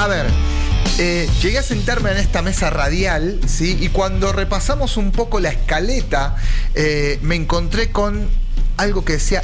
A ver, llegué a sentarme en esta mesa radial, ¿sí? Y cuando repasamos un poco la escaleta, me encontré con algo que decía